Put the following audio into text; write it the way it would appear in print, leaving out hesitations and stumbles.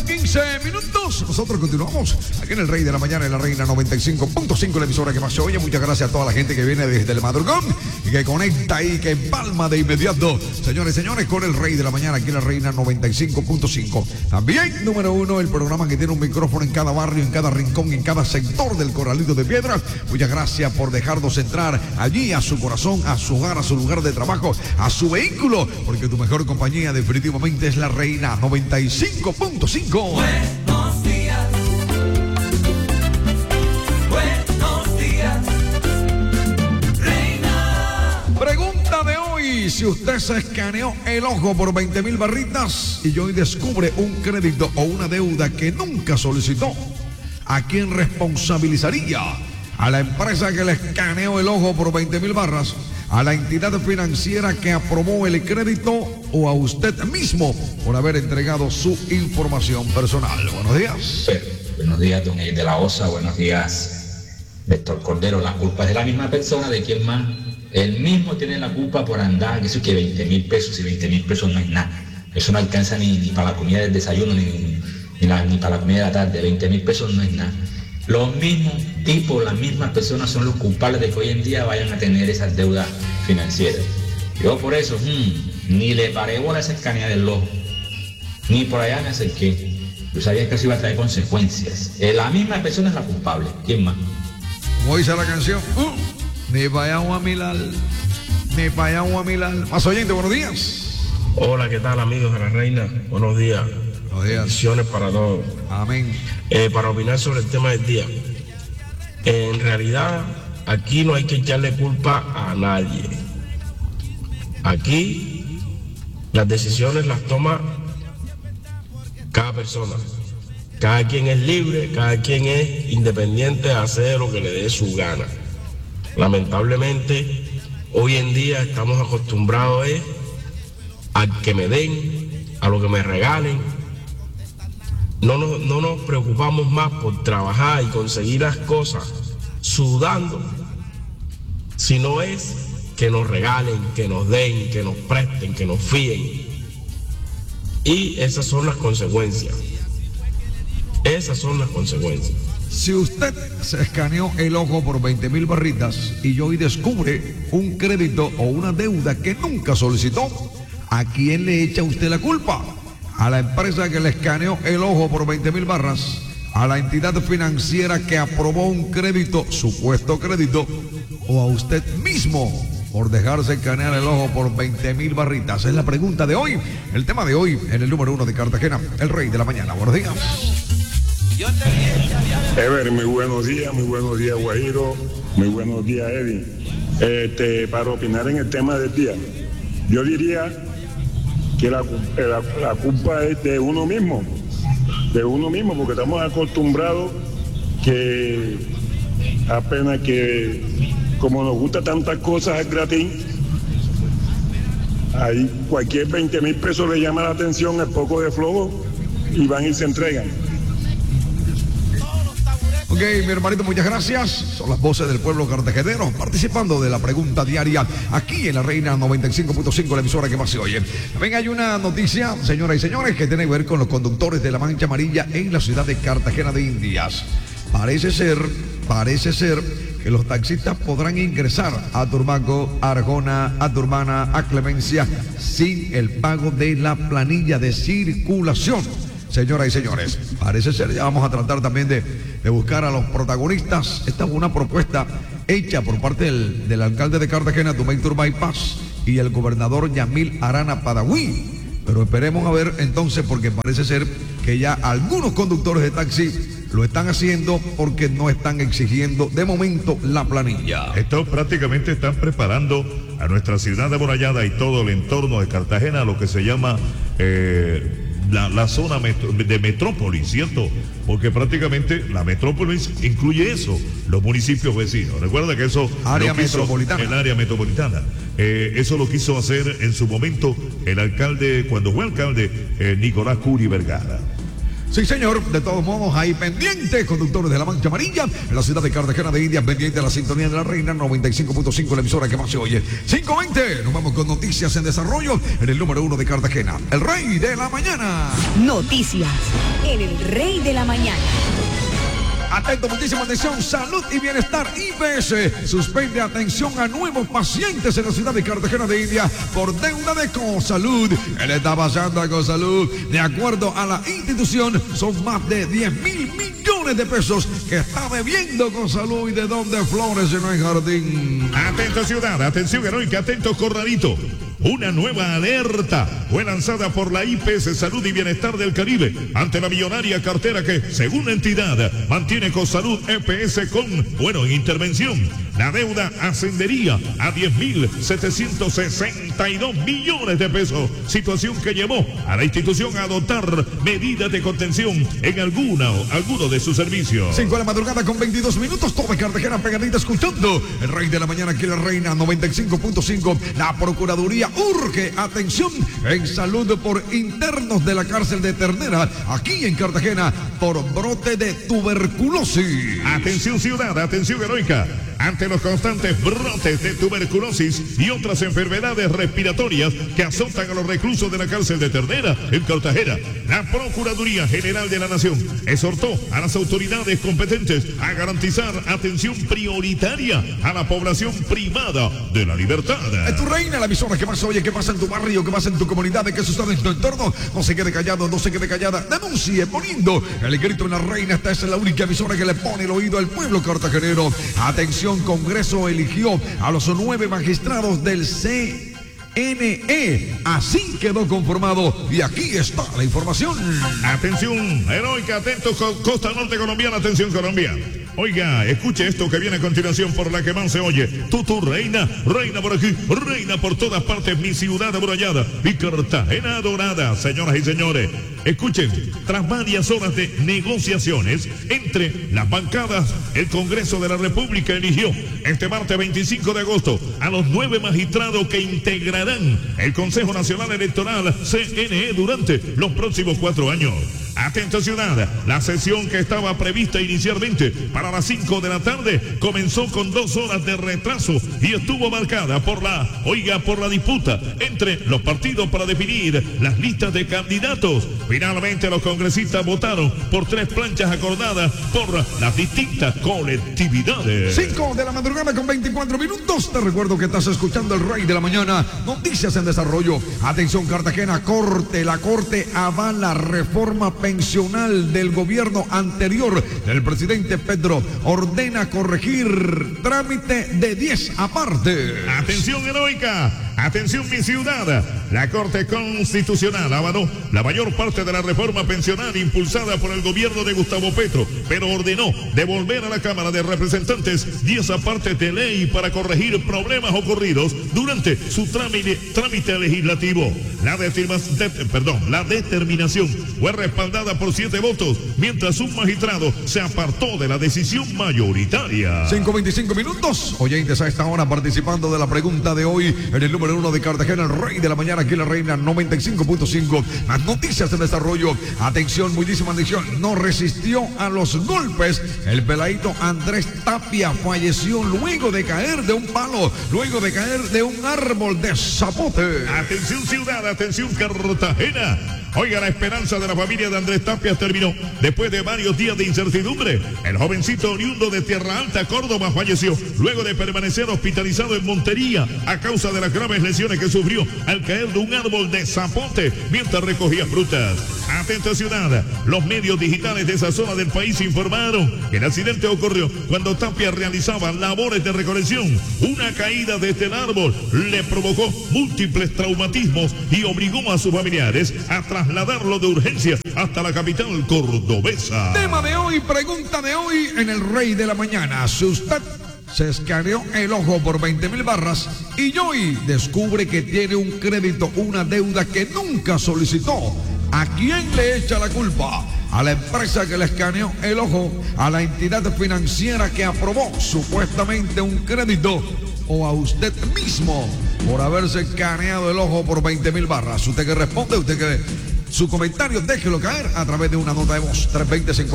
15 minutos. Nosotros continuamos aquí en el Rey de la Mañana, en la Reina 95.5, la emisora que más se oye. Muchas gracias a toda la gente que viene desde el madrugón y que conecta y que empalma de inmediato. Señores y señores, con el Rey de la Mañana aquí en la Reina 95.5. También, número uno, el programa que tiene un micrófono en cada barrio, en cada rincón, en cada sector del Corralito de Piedras. Muchas gracias por dejarnos entrar allí a su corazón, a su hogar, a su lugar de trabajo, a su vehículo, porque tu mejor compañía definitivamente es la Reina 95.5. Buenos días. Buenos días. Reina. Pregunta de hoy: si usted se escaneó el ojo por 20,000 barritas y hoy descubre un crédito o una deuda que nunca solicitó, ¿a quién responsabilizaría? ¿A la empresa que le escaneó el ojo por 20,000 barras? ¿A la entidad financiera que aprobó el crédito? ¿O a usted mismo por haber entregado su información personal? Buenos días. Buenos días, don Eddie de la Osa. Buenos días, Héctor Cordero. La culpa es de la misma persona. ¿De quién más? Él mismo tiene la culpa por andar, que eso que 20,000 pesos, y 20,000 pesos no es nada. Eso no alcanza ni para la comida del desayuno, ni para la comida de la tarde. 20,000 pesos no es nada. Los mismos tipos, las mismas personas son los culpables de que hoy en día vayan a tener esas deudas financieras. Yo por eso, ni le paré bola a esa escanea del ojo, ni por allá me acerqué. Yo sabía que eso iba a traer consecuencias. La misma persona es la culpable. ¿Quién más? Como dice la canción, ni para allá a mirar, ni para allá a mirar. Más oyente, buenos días. Hola, ¿qué tal, amigos de la Reina? Buenos días. Buenos días. Bendiciones para todos. Amén. Para opinar sobre el tema del día. En realidad, aquí no hay que echarle culpa a nadie. Aquí las decisiones las toma cada persona. Cada quien es libre, cada quien es independiente de hacer lo que le dé su gana. Lamentablemente, hoy en día estamos acostumbrados a que me den, a lo que me regalen. No nos preocupamos más por trabajar y conseguir las cosas sudando, sino es que nos regalen, que nos den, que nos presten, que nos fíen. Y esas son las consecuencias. Esas son las consecuencias. Si usted se escaneó el ojo por 20,000 barritas y hoy descubre un crédito o una deuda que nunca solicitó, ¿a quién le echa usted la culpa? ¿A la empresa que le escaneó el ojo por 20,000 barras? ¿A la entidad financiera que aprobó un crédito, supuesto crédito? ¿O a usted mismo por dejarse escanear el ojo por 20,000 barritas? Es la pregunta de hoy, el tema de hoy en el número 1 de Cartagena, el Rey de la Mañana. Buenos días. Ever, muy buenos días, Guajiro, muy buenos días, Eddie. Para opinar en el tema del día, yo diría que la culpa es de uno mismo, porque estamos acostumbrados que apenas que, como nos gusta tantas cosas gratis, ahí cualquier 20,000 pesos le llama la atención, el poco de flojo, y van y se entregan. Ok, mi hermanito, muchas gracias. Son las voces del pueblo cartagenero participando de la pregunta diaria aquí en la Reina 95.5, la emisora que más se oye. También hay una noticia, señoras y señores, que tiene que ver con los conductores de la Mancha Amarilla en la ciudad de Cartagena de Indias. Parece ser que los taxistas podrán ingresar a Turmaco, a Arjona, a Turmana, a Clemencia sin el pago de la planilla de circulación. Señoras y señores, parece ser, ya vamos a tratar también de buscar a los protagonistas. Esta es una propuesta hecha por parte del alcalde de Cartagena, Dumay Turbay Paz, y el gobernador Yamil Arana Padaví. Pero esperemos a ver entonces, porque parece ser que ya algunos conductores de taxi lo están haciendo porque no están exigiendo de momento la planilla. Estos prácticamente están preparando a nuestra ciudad amurallada y todo el entorno de Cartagena, lo que se llama la zona de metrópoli, ¿cierto? Porque prácticamente la metrópolis incluye eso, los municipios vecinos. Recuerda que eso área metropolitana. El área metropolitana. Eso lo quiso hacer en su momento el alcalde, cuando fue alcalde, Nicolás Curi Vergara. Sí, señor. De todos modos, ahí pendientes, conductores de la Mancha Amarilla, en la ciudad de Cartagena de Indias, pendiente de la sintonía de la Reina 95.5, la emisora que más se oye. 5:20, nos vamos con noticias en desarrollo en el número 1 de Cartagena, el Rey de la Mañana. Noticias en el Rey de la Mañana. Atento, muchísima atención. Salud y Bienestar IPS suspende atención a nuevos pacientes en la ciudad de Cartagena de Indias por deuda de Cosalud. ¿Qué le está pasando a Cosalud? De acuerdo a la institución, son más de 10.000 millones de pesos que está debiendo Cosalud, y de donde flores en el jardín. Atento, ciudad, atención heroica, atento, Corralito. Una nueva alerta fue lanzada por la IPS Salud y Bienestar del Caribe ante la millonaria cartera que, según la entidad, mantiene Cosalud EPS con, en intervención. La deuda ascendería a 10.762 millones de pesos, situación que llevó a la institución a adoptar medidas de contención en alguno de sus servicios. 5 de la madrugada con 22 minutos, toda Cartagena pegadita escuchando el Rey de la Mañana, aquí la Reina 95.5. La Procuraduría urge atención en salud por internos de la cárcel de Ternera, aquí en Cartagena, por brote de tuberculosis. Atención, ciudad, atención heroica. Ante los constantes brotes de tuberculosis y otras enfermedades respiratorias que azotan a los reclusos de la cárcel de Ternera en Cartagena, la Procuraduría General de la Nación exhortó a las autoridades competentes a garantizar atención prioritaria a la población privada de la libertad. Es tu Reina, la emisora que más oye, que pasa en tu barrio, que pasa en tu comunidad, que sucede en tu entorno. No se quede callado, no se quede callada. Denuncie poniendo el grito en la Reina. Esta es la única emisora que le pone el oído al pueblo cartagenero. Atención, Congreso eligió a los 9 magistrados del CNE. Así quedó conformado. Y aquí está la información. Atención, heroica, atento, costa norte colombiana, atención, Colombia. Oiga, escuche esto que viene a continuación por la que más se oye. Tu reina, reina por aquí, reina por todas partes, mi ciudad amurallada, mi Cartagena adorada, señoras y señores. Escuchen, tras varias horas de negociaciones entre las bancadas, el Congreso de la República eligió este martes 25 de agosto a los 9 magistrados que integrarán el Consejo Nacional Electoral CNE durante los próximos 4 años. Atento, ciudad, la sesión que estaba prevista inicialmente para las 5 de la tarde comenzó con 2 horas de retraso y estuvo marcada por la disputa entre los partidos para definir las listas de candidatos. Finalmente los congresistas votaron por 3 planchas acordadas por las distintas colectividades. 5 de la madrugada con 24 minutos. Te recuerdo que estás escuchando el Rey de la Mañana. Noticias en desarrollo. Atención, Cartagena, la Corte avala reforma pensional del gobierno anterior del presidente Pedro. Ordena corregir trámite de 10 aparte. Atención, heroica. Atención, mi ciudad. La Corte Constitucional avaló la mayor parte de la reforma pensional impulsada por el gobierno de Gustavo Petro, pero ordenó devolver a la Cámara de Representantes 10 apartes de ley para corregir problemas ocurridos durante su trámite legislativo. La determinación fue respaldada por 7 votos, mientras un magistrado se apartó de la decisión mayoritaria. 5:25 minutos. Oyentes a esta hora participando de la pregunta de hoy en el número 1 de Cartagena, el Rey de la Mañana, aquí la Reina 95.5. Las noticias de desarrollo. Atención, muchísima atención. No resistió a los golpes. El peladito Andrés Tapia falleció luego de caer de un palo, luego de caer de un árbol de zapote. Atención, ciudad, atención, Cartagena. Oiga, la esperanza de la familia de Andrés Tapia terminó después de varios días de incertidumbre. El jovencito oriundo de Tierra Alta, Córdoba, falleció luego de permanecer hospitalizado en Montería a causa de las graves lesiones que sufrió al caer de un árbol de zapote mientras recogía frutas. Atenta, ciudad, los medios digitales de esa zona del país informaron que el accidente ocurrió cuando Tapia realizaba labores de recolección. Una caída desde el árbol le provocó múltiples traumatismos y obligó a sus familiares a trasladarlo de urgencia hasta la capital cordobesa. Tema de hoy, pregunta de hoy en el Rey de la Mañana. Si usted se escaneó el ojo por 20.000 barras y hoy descubre que tiene un crédito, una deuda que nunca solicitó, ¿a quién le echa la culpa? ¿A la empresa que le escaneó el ojo? ¿A la entidad financiera que aprobó supuestamente un crédito? ¿O a usted mismo por haberse escaneado el ojo por 20.000 barras? ¿Usted que responde? ¿Usted que Su comentario déjelo caer a través de una nota de voz 320